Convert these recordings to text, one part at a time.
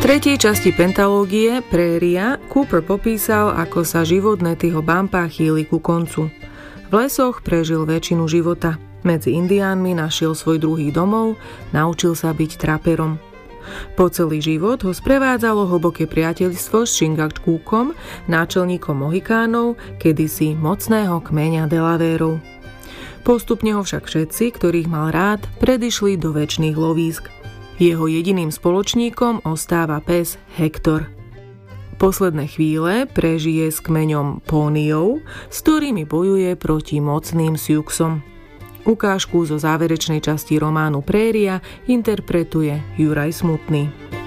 tretej časti pentalógie Préria Cooper popísal, ako sa život Netyho Bumpa chýli ku koncu. V lesoch prežil väčšinu života. Medzi indiánmi našiel svoj druhý domov, naučil sa byť traperom. Po celý život ho sprevádzalo hlboké priateľstvo s Chingachgookom, náčelníkom Mohikánov, kedysi mocného kmeňa Delavérov. Postupne ho však všetci, ktorých mal rád, predišli do večných lovísk. Jeho jediným spoločníkom ostáva pes Hector. Posledné chvíle prežije s kmeňom Póniov, s ktorými bojuje proti mocným Siouxom. Ukážku zo záverečnej časti románu Préria interpretuje Juraj Smutný.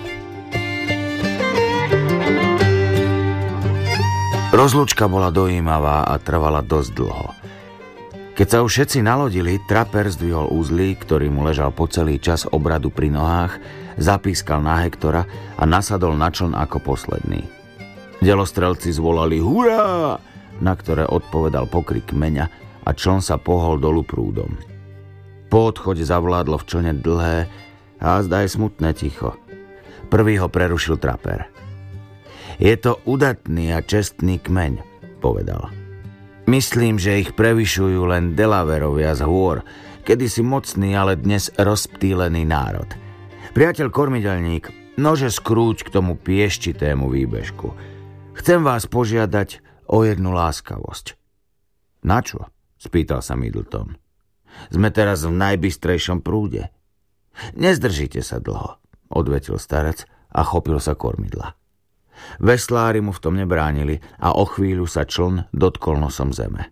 Rozlúčka bola dojímavá a trvala dosť dlho. Keď sa už všetci nalodili, traper zdvihol uzlík, ktorý mu ležal po celý čas obradu pri nohách, zapískal na Hektora a nasadol na čln ako posledný. Delostrelci zvolali hurá, na ktoré odpovedal pokrik kmeňa a čln sa pohol dolu prúdom. Po odchode zavládlo v člne dlhé a zdaj smutné ticho. Prvý ho prerušil traper. Je to udatný a čestný kmeň, povedal. Myslím, že ich prevyšujú len Delaverovia z hôr, kedysi mocný, ale dnes rozptýlený národ. Priateľ kormidelník, nože skrúť k tomu pieščitému výbežku. Chcem vás požiadať o jednu láskavosť. Na čo? Spýtal sa Middleton. Sme teraz v najbystrejšom prúde. Nezdržíte sa dlho, odvetil starec a chopil sa kormidla. Veslári mu v tom nebránili a o chvíľu sa čln dotkol nosom zeme.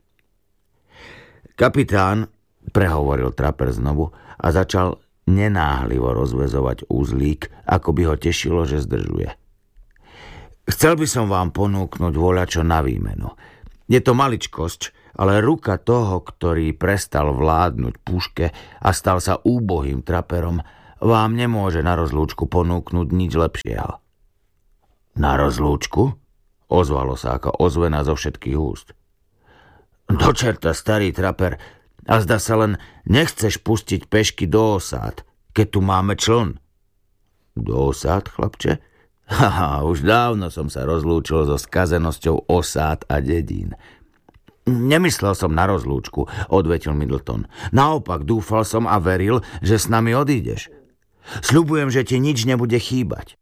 Kapitán, prehovoril traper znovu a začal nenáhlivo rozväzovať uzlík, ako by ho tešilo, že zdržuje. Chcel by som vám ponúknuť voľačo na výmenu. Je to maličkosť, ale ruka toho, ktorý prestal vládnuť puške a stal sa úbohým traperom, vám nemôže na rozlúčku ponúknuť nič lepšieho. Na rozlúčku? Ozvalo sa ako ozvena zo všetkých úst. Do čerta, starý traper, a zdá sa len nechceš pustiť pešky do osád, keď tu máme čln. Do osád, chlapče? Haha, už dávno som sa rozlúčil so skazenosťou osád a dedín. Nemyslel som na rozlúčku, odvetil Middleton. Naopak, dúfal som a veril, že s nami odídeš. Sľubujem, že ti nič nebude chýbať.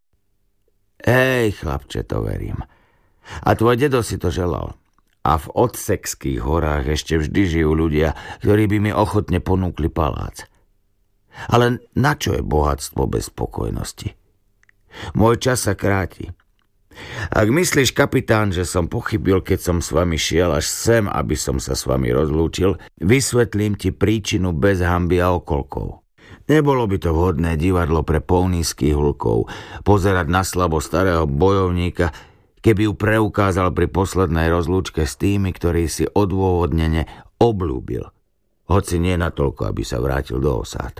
Hej, chlapče, to verím. A tvoj dedo si to želal. A v Otsekských horách ešte vždy žijú ľudia, ktorí by mi ochotne ponúkli palác. Ale na čo je bohatstvo bez spokojnosti? Môj čas sa kráti. Ak myslíš, kapitán, že som pochybil, keď som s vami šiel až sem, aby som sa s vami rozlúčil, vysvetlím ti príčinu bez hanby a okolkov. Nebolo by to vhodné divadlo pre pónijských hulkov, pozerať na slabo starého bojovníka, keby ju preukázal pri poslednej rozlúčke s tými, ktorí si odôvodnene obľúbil, hoci nie natoľko, aby sa vrátil do osád.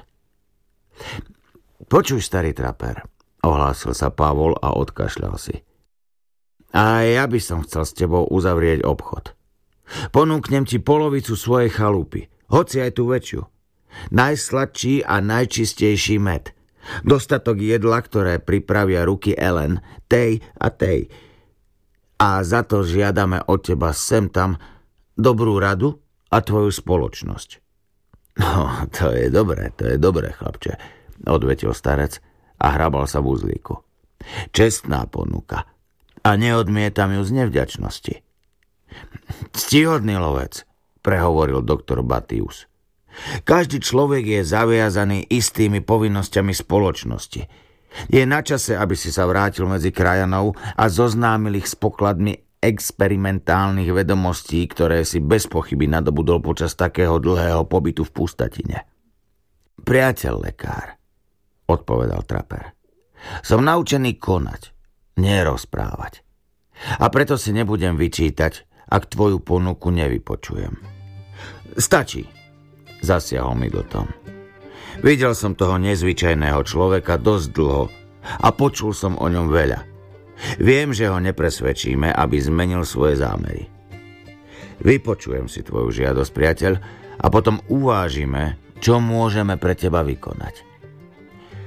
Počuj, starý traper, ohlásil sa Pavol a odkašľal si. A ja by som chcel s tebou uzavrieť obchod. Ponúknem ti polovicu svojej chalupy, hoci aj tú väčšiu. Najsladší a najčistejší med. Dostatok jedla, ktoré pripravia ruky Ellen, tej a tej. A za to žiadame od teba sem tam dobrú radu a tvoju spoločnosť. No, to je dobré, chlapče, odvetil starec a hrabal sa v uzlíku. Čestná ponuka. A neodmietam ju z nevďačnosti. Ctihodný lovec, prehovoril doktor Batius. Každý človek je zaviazaný istými povinnosťami spoločnosti. Je na čase, aby si sa vrátil medzi krajanov a zoznámil ich s pokladmi experimentálnych vedomostí, ktoré si bez pochyby nadobudol počas takého dlhého pobytu v pustatine. Priateľ lekár, odpovedal traper. Som naučený konať, nerozprávať. A preto si nebudem vyčítať, ak tvoju ponuku nevypočujem. Stačí, zasiahol Middleton. Videl som toho nezvyčajného človeka dosť dlho a počul som o ňom veľa. Viem, že ho nepresvedčíme, aby zmenil svoje zámery. Vypočujem si tvoju žiadosť, priateľ, a potom uvážime, čo môžeme pre teba vykonať.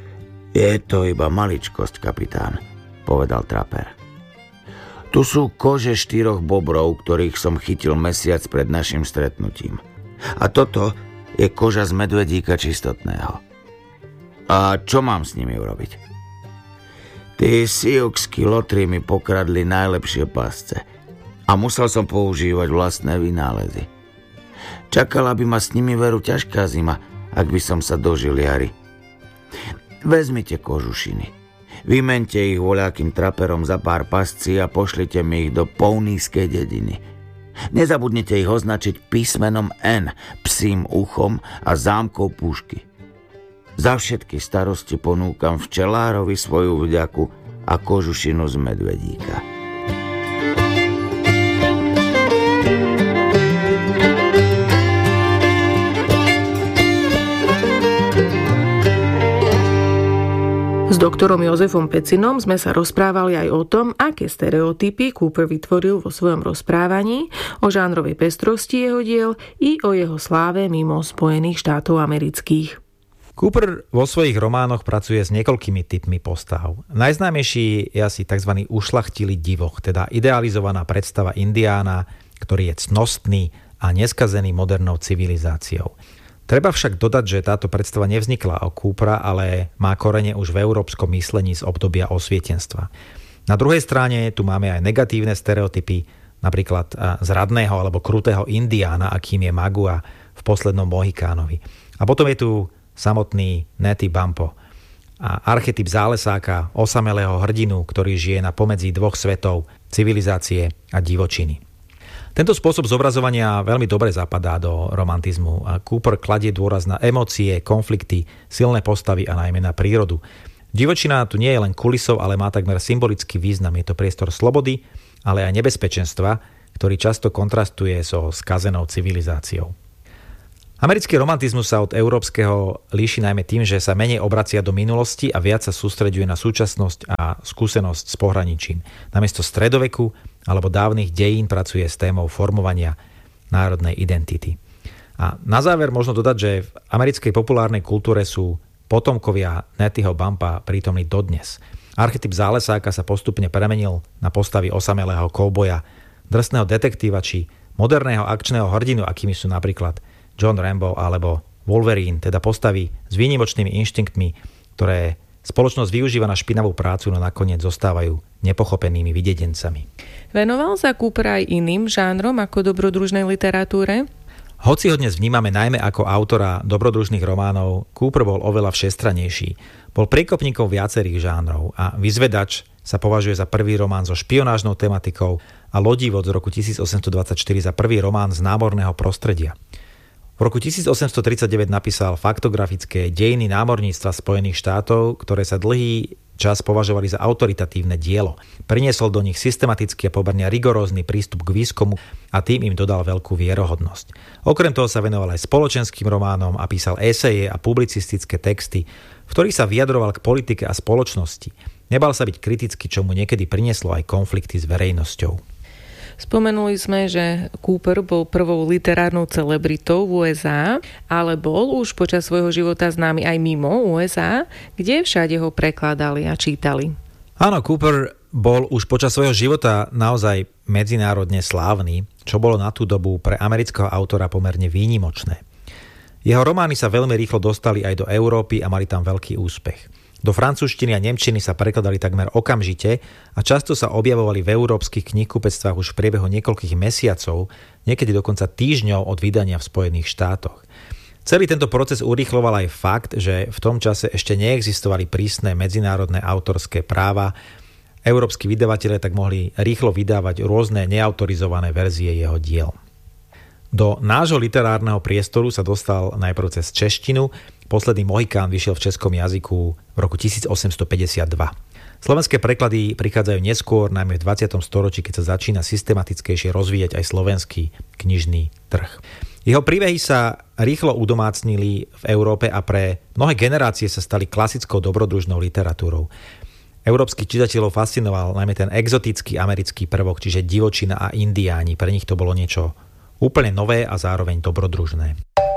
Je to iba maličkosť, kapitán, povedal Trapper. Tu sú kože 4 bobrov, ktorých som chytil mesiac pred našim stretnutím. A toto je koža z medvedíka čistotného. A čo mám s nimi urobiť? Tí siuxskí lotri mi pokradli najlepšie pasce a musel som používať vlastné vynálezy. Čakala by ma s nimi veru ťažká zima, ak by som sa dožil jary. Vezmite kožušiny, vymente ich voľakým traperom za pár pascí a pošlite mi ich do Pounískej dediny. Nezabudnite ich označiť písmenom N, psím uchom a zámkou pušky. Za všetky starosti ponúkam včelárovi svoju vďaku a kožušinu z medvedíka. S doktorom Jozefom Pecinom sme sa rozprávali aj o tom, aké stereotypy Cooper vytvoril vo svojom rozprávaní, o žánrovej pestrosti jeho diel i o jeho sláve mimo Spojených štátov amerických. Cooper vo svojich románoch pracuje s niekoľkými typmi postav. Najznámejší je asi tzv. Ušľachtilý divoch, teda idealizovaná predstava Indiána, ktorý je cnostný a neskazený modernou civilizáciou. Treba však dodať, že táto predstava nevznikla o Coopera, ale má korene už v európskom myslení z obdobia osvietenstva. Na druhej strane tu máme aj negatívne stereotypy, napríklad zradného alebo krutého Indiána, akým je Magua v Poslednom Mohikánovi. A potom je tu samotný Natty Bumppo a archetyp zálesáka, osamelého hrdinu, ktorý žije na pomedzi dvoch svetov, civilizácie a divočiny. Tento spôsob zobrazovania veľmi dobre zapadá do romantizmu a Cooper kladie dôraz na emócie, konflikty, silné postavy a najmä na prírodu. Divočina tu nie je len kulisou, ale má takmer symbolický význam. Je to priestor slobody, ale aj nebezpečenstva, ktorý často kontrastuje so skazenou civilizáciou. Americký romantizmus sa od európskeho líši najmä tým, že sa menej obracia do minulosti a viac sa sústreďuje na súčasnosť a skúsenosť s pohraničím. Namiesto stredoveku alebo dávnych dejín pracuje s témou formovania národnej identity. A na záver možno dodať, že v americkej populárnej kultúre sú potomkovia Nattyho Bumpa prítomní dodnes. Archetyp zálesáka sa postupne premenil na postavy osamelého kouboja, drsného detektíva či moderného akčného hrdinu, akými sú napríklad John Rambo alebo Wolverine, teda postavy s výnimočnými inštinktmi, ktoré spoločnosť využíva na špinavú prácu, no nakoniec zostávajú nepochopenými videdencami. Venoval sa Cooper aj iným žánrom ako dobrodružnej literatúre? Hoci ho dnes vnímame najmä ako autora dobrodružných románov, Cooper bol oveľa všestranejší. Bol priekopníkom viacerých žánrov a Vyzvedač sa považuje za prvý román so špionážnou tematikou a Lodívod z roku 1824 za prvý román z námorného prostredia. V roku 1839 napísal faktografické Dejiny námorníctva Spojených štátov, ktoré sa dlhý čas považovali za autoritatívne dielo. Priniesol do nich systematický a pomerne rigorózny prístup k výskumu a tým im dodal veľkú vierohodnosť. Okrem toho sa venoval aj spoločenským románom a písal eseje a publicistické texty, v ktorých sa vyjadroval k politike a spoločnosti. Nebal sa byť kritický, čo mu niekedy prinieslo aj konflikty s verejnosťou. Spomenuli sme, že Cooper bol prvou literárnou celebritou v USA, ale bol už počas svojho života známy aj mimo USA, kde všade ho prekladali a čítali. Áno, Cooper bol už počas svojho života naozaj medzinárodne slávny, čo bolo na tú dobu pre amerického autora pomerne výnimočné. Jeho romány sa veľmi rýchlo dostali aj do Európy a mali tam veľký úspech. Do francúzštiny a nemčiny sa prekladali takmer okamžite a často sa objavovali v európskych knihkupectvách už v priebehu niekoľkých mesiacov, niekedy dokonca týždňov od vydania v Spojených štátoch. Celý tento proces urýchloval aj fakt, že v tom čase ešte neexistovali prísne medzinárodné autorské práva. Európski vydavatelia tak mohli rýchlo vydávať rôzne neautorizované verzie jeho diel. Do nášho literárneho priestoru sa dostal najprv cez češtinu. Posledný Mohikán vyšiel v českom jazyku v roku 1852. Slovenské preklady prichádzajú neskôr, najmä v 20. storočí, keď sa začína systematickejšie rozvíjať aj slovenský knižný trh. Jeho príbehy sa rýchlo udomácnili v Európe a pre mnohé generácie sa stali klasickou dobrodružnou literatúrou. Európskych čitateľov fascinoval najmä ten exotický americký prvok, čiže divočina a indiáni. Pre nich to bolo niečo úplne nové a zároveň dobrodružné.